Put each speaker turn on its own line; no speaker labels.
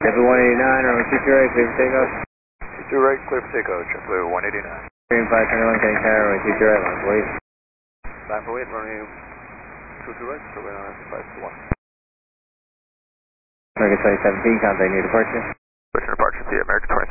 JetBlue 189, runway 22 right, clear for takeoff.
22 right, clear for takeoff, JetBlue 189.
Green 521, getting tower, runway 22 right, line for 8.
Line for 8, runway 22 right, clear line for 521.
American 2017, contact new departure.
Pushing departure, see American 2017.